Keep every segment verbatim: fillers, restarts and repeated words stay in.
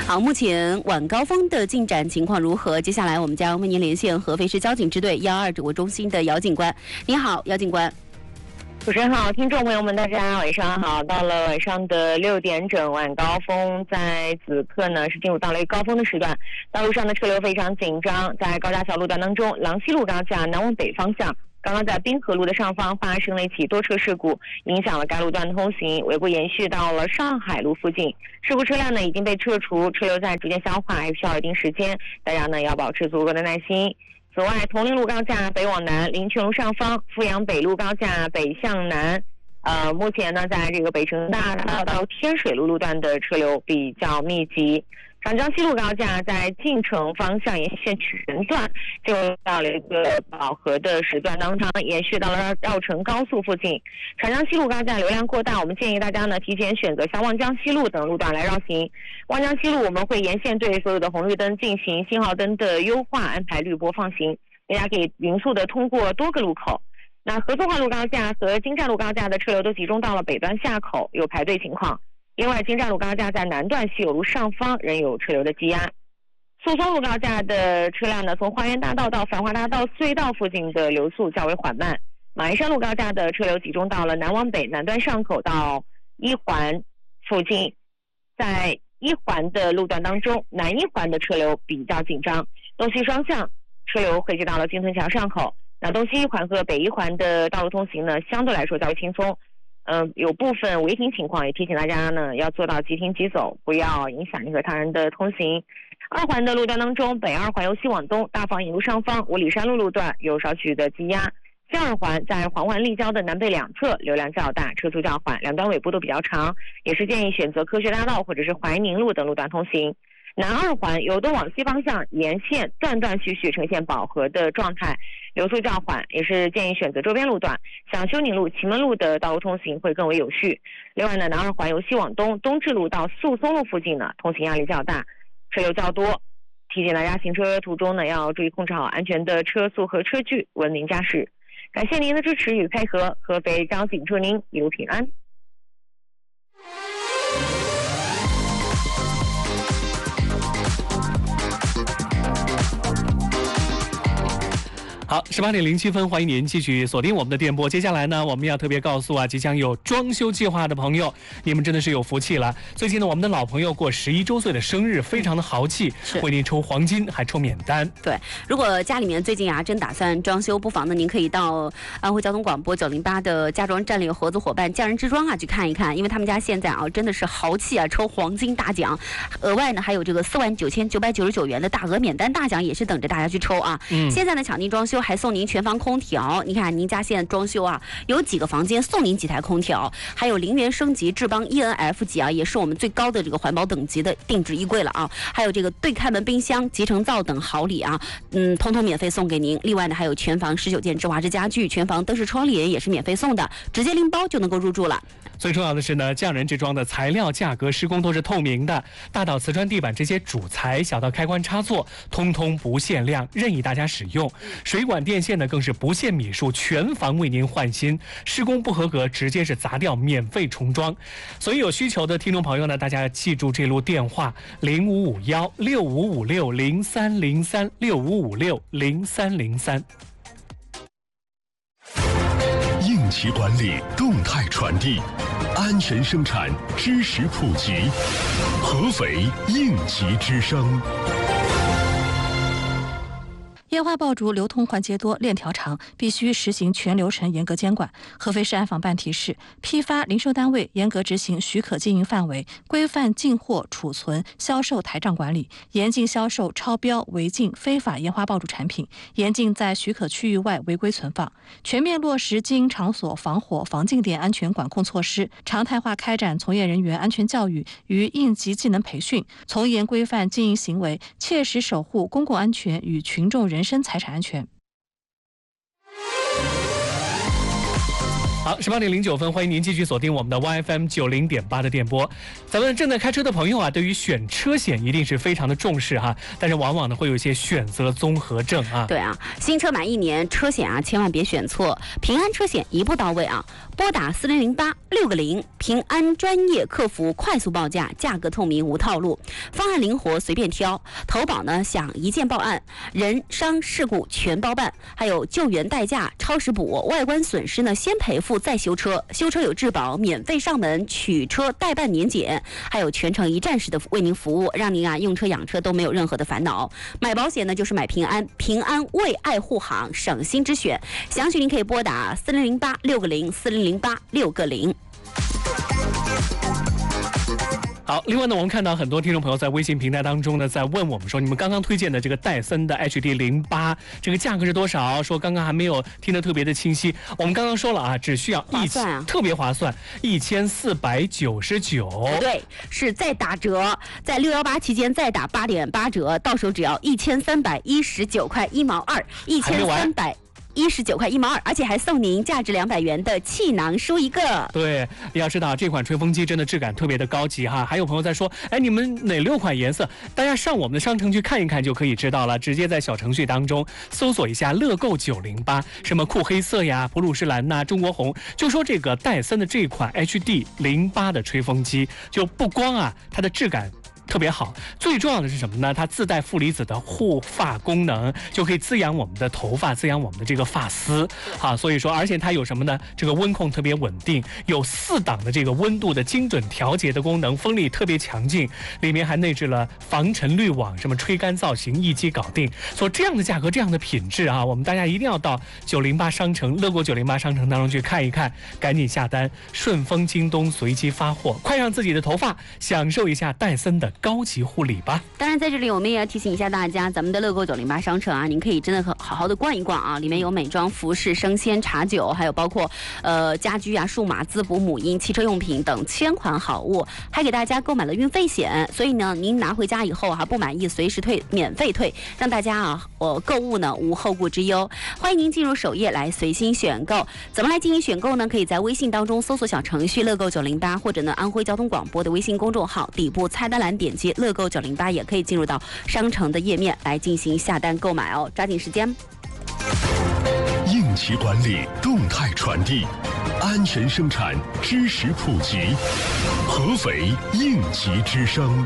好，目前晚高峰的进展情况如何？接下来我们将为您连线合肥市交警支队幺二指挥中心的姚警官。您好，姚警官。 主持人好，听众朋友们，大家晚上好。到了晚上的六点整，晚高峰，在此刻呢是进入到了一个高峰的时段，道路上的车流非常紧张。在高架桥路段当中，郎西路高架南往北方向，刚刚在滨河路的上方发生了一起多车事故，影响了该路段的通行，尾部延续到了上海路附近。事故车辆呢已经被撤除，车流在逐渐消化，还需要一定时间，大家呢要保持足够的耐心。此外，铜陵路高架北往南，林泉路上方，富阳北路高架北向南，呃，目前呢，在这个北城大道到天水路路段的车流比较密集。长江西路高架在进城方向沿线全段就到了一个饱和的时段当中，延续到了绕城高速附近。长江西路高架流量过大，我们建议大家呢提前选择像望江西路等路段来绕行。望江西路我们会沿线对所有的红绿灯进行信号灯的优化，安排绿波放行，大家可以匀速的通过多个路口。那合作化路高架和金站路高架的车流都集中到了北端下口，有排队情况。另外，金站路高架在南段西友路上方仍有车流的积压。宿松路高架的车辆呢，从花园大道到繁华大道隧道附近的流速较为缓慢。马鞍山路高架的车流集中到了南往北南端上口到一环附近，在一环的路段当中，南一环的车流比较紧张，东西双向车流汇集到了金屯桥上口。那东西一环和北一环的道路通行呢，相对来说较为轻松。嗯、呃，有部分违停情况，也提醒大家呢要做到即停即走，不要影响你和他人的通行。二环的路段当中，北二环由西往东，大坊引路上方五里山路路段有少许的积压。西二环在环环立交的南北两侧流量较大，车速较缓，两端尾部都比较长，也是建议选择科学大道或者是怀宁路等路段通行。南二环由东往西方向沿线断断续续呈现饱和的状态，流速较缓，也是建议选择周边路段，像修宁路、祁门路的道路通行会更为有序。另外呢，南二环由西往东，东至路到宿松路附近呢，通行压力较大，车流较多，提醒大家行车途中呢要注意控制好安全的车速和车距，文明驾驶。感谢您的支持与配合，合肥交警祝您一路平安。 好，十八点零七分，欢迎您继续锁定我们的电波。接下来呢，我们要特别告诉啊，即将有装修计划的朋友，你们真的是有福气了。最近呢，我们的老朋友过十一周岁的生日，非常的豪气，为您抽黄金，还抽免单。 对，如果家里面最近啊真打算装修，不妨呢您可以到安徽交通广播九零八的家装战略合作伙伴匠人之装啊去看一看，因为他们家现在啊真的是豪气啊，抽黄金大奖，额外呢还有这个四万九千九百九十九元的大额免单大奖，也是等着大家去抽啊。嗯，现在呢抢定装修。还送您全房空调，你看您家现在装修啊，有几个房间送您几台空调，还有零元升级智邦 E N F 级啊，也是我们最高的这个环保等级的定制衣柜了啊，还有这个对开门冰箱、集成灶等好礼啊，嗯，通通免费送给您。另外呢，还有全房十九件智华之家具，全房灯饰窗帘也是免费送的，直接拎包就能够入住了。 最重要的是呢，匠人之装的材料、价格、施工都是透明的，大到瓷砖地板这些主材，小到开关插座，通通不限量，任意大家使用。水管电线呢更是不限米数，全房为您换新，施工不合格直接是砸掉，免费重装。所以有需求的听众朋友呢，大家记住这路电话零五五幺六五五六零三零三六五五六零三零三。 应急管理，动态传递，安全生产，知识普及。合肥应急之声。 烟花爆竹流通环节多，链条长，必须实行全流程严格监管。合肥市安防办提示，批发零售单位严格执行许可经营范围，规范进货、储存、销售台账管理，严禁销售超标、违禁、非法烟花爆竹产品，严禁在许可区域外违规存放，全面落实经营场所防火防静电安全管控措施，常态化开展从业人员安全教育与应急技能培训，从严规范经营行为，切实守护公共安全与群众人身财产安全。 好，十八点零九分，欢迎您继续锁定我们的 Y F M 九零点八的电波。咱们正在开车的朋友啊，对于选车险一定是非常的重视哈，但是往往呢会有一些选择综合症啊。 对啊，新车满一年，车险啊千万别选错，平安车险一步到位啊！拨打四零零八六个零，平安专业客服快速报价，价格透明无套路，方案灵活随便挑。投保呢享一键报案，人伤事故全包办，还有救援代驾、超时补，外观损失呢先赔付再修车，修车有质保，免费上门取车代办年检，还有全程一站式的为您服务，让您啊用车养车都没有任何的烦恼。买保险呢就是买平安，平安为爱护行，省心之选。详情您可以拨打四零零八六个零四零零八六个零。 好，另外呢，我们看到很多听众朋友在微信平台当中呢，在问我们说，你们刚刚推荐的这个戴森的 H D 零八，这个价格是多少？说刚刚还没有听得特别的清晰。我们刚刚说了啊，只需要一千、啊、特别划算，一千四百九十九。 对，是再打折，在六幺八期间再打八点八折，到手只要一千三百一十九块一毛二，一千三百。一十九块一毛二，而且还送您价值两百元的气囊书一个。 对，要知道这款吹风机真的质感特别的高级哈。还有朋友在说，哎，你们哪六款颜色？大家上我们的商城去看一看就可以知道了。直接在小程序当中搜索一下乐购九零八，什么酷黑色呀、普鲁士蓝呐、中国红，就说这个戴森的这款 H D 零八的吹风机，就不光啊它的质感特别好，最重要的是什么呢？它自带负离子的护发功能，就可以滋养我们的头发，滋养我们的这个发丝啊。所以说，而且它有什么呢？这个温控特别稳定，有四档的这个温度的精准调节的功能，风力特别强劲，里面还内置了防尘滤网，什么吹干造型一机搞定。所以这样的价格，这样的品质啊，我们大家一定要到九零八商城、乐购九零八商城当中去看一看，赶紧下单，顺丰、京东随机发货，快让自己的头发享受一下戴森的高级护理吧。 当然，在这里我们也要提醒一下大家，咱们的乐购九零八商城啊，您可以真的好好的逛一逛啊，里面有美妆、服饰、生鲜、茶酒，还有包括呃家居啊、数码、滋补、母婴、汽车用品等千款好物，还给大家购买了运费险，所以呢，您拿回家以后哈、啊、不满意随时退，免费退，让大家啊呃购物呢无后顾之忧。欢迎您进入首页来随心选购。怎么来进行选购呢？可以在微信当中搜索小程序乐购九零八，或者呢安徽交通广播的微信公众号底部菜单栏点击乐购九零八，也可以进入到商城的页面来进行下单购买哦，抓紧时间。 应急管理，动态传递，安全生产，知识普及，合肥应急之声。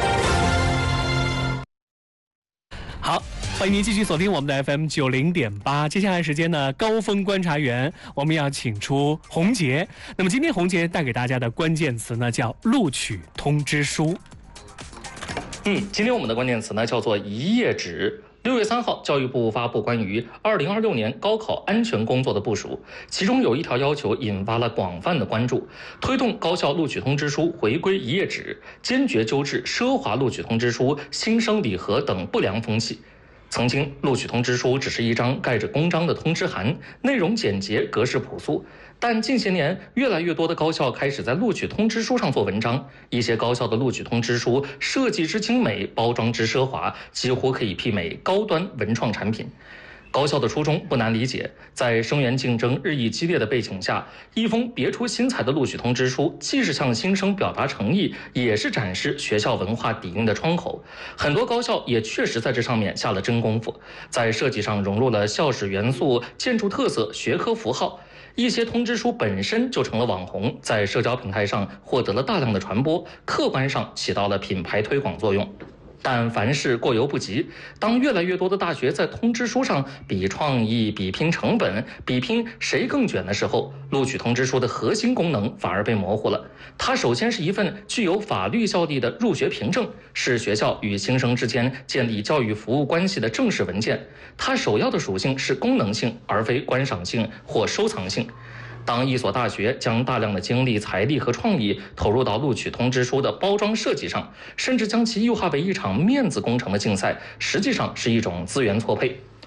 好，欢迎您继续锁定我们的 F M 九零点八。接下来时间呢，高峰观察员我们要请出洪杰。那么今天洪杰带给大家的关键词呢，叫录取通知书。 嗯，今天我们的关键词呢叫做一页纸。六月三号，教育部发布关于二零二六年高考安全工作的部署，其中有一条要求引发了广泛的关注，推动高校录取通知书回归一页纸，坚决纠治奢华录取通知书、新生礼盒等不良风气。曾经，录取通知书只是一张盖着公章的通知函，内容简洁，格式朴素。但近些年，越来越多的高校开始在录取通知书上做文章。一些高校的录取通知书设计之精美，包装之奢华，几乎可以媲美高端文创产品。高校的初衷不难理解，在生源竞争日益激烈的背景下，一封别出心裁的录取通知书，既是向新生表达诚意，也是展示学校文化底蕴的窗口。很多高校也确实在这上面下了真功夫，在设计上融入了校史元素、建筑特色、学科符号。一些通知书本身就成了网红，在社交平台上获得了大量的传播，客观上起到了品牌推广作用。但凡事过犹不及，当越来越多的大学在通知书上比创意、比拼成本、比拼谁更卷的时候，录取通知书的核心功能反而被模糊了。它首先是一份具有法律效力的入学凭证，是学校与新生之间建立教育服务关系的正式文件。它首要的属性是功能性，而非观赏性或收藏性。当一所大学将大量的精力、财力和创意投入到录取通知书的包装设计上，甚至将其优化为一场面子工程的竞赛，实际上是一种资源错配。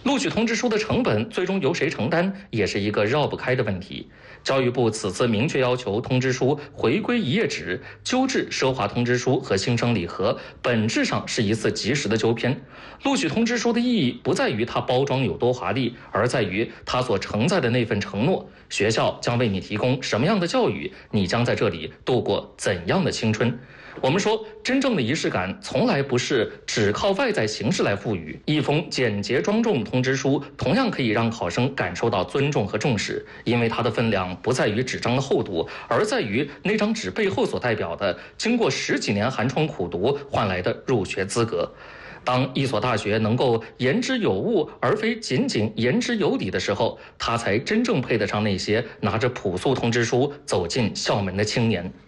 录取通知书的成本最终由谁承担，也是一个绕不开的问题。教育部此次明确要求通知书回归一页纸，纠治奢华通知书和新生礼盒，本质上是一次及时的纠偏。录取通知书的意义不在于它包装有多华丽，而在于它所承载的那份承诺：学校将为你提供什么样的教育，你将在这里度过怎样的青春。我们说，真正的仪式感从来不是只靠外在形式来赋予。一封简洁庄重的通知书，同样可以让考生感受到尊重和重视，因为它的分量不在于纸张的厚度，而在于那张纸背后所代表的经过十几年寒窗苦读换来的入学资格。当一所大学能够言之有物，而非仅仅言之有理的时候，它才真正配得上那些拿着朴素通知书走进校门的青年。